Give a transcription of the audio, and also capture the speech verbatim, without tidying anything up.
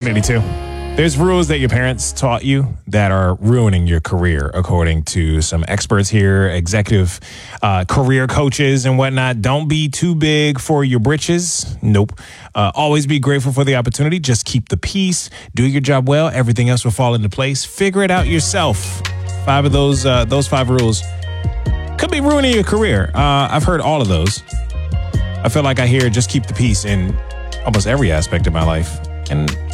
eighty-two. There's rules that your parents taught you that are ruining your career, according to some experts here, executive uh, career coaches and whatnot. Don't be too big for your britches. Nope. Uh, always be grateful for the opportunity. Just keep the peace. Do your job well. Everything else will fall into place. Figure it out yourself. Five of those, uh, those five rules could be ruining your career. Uh, I've heard all of those. I feel like I hear just keep the peace in almost every aspect of my life. And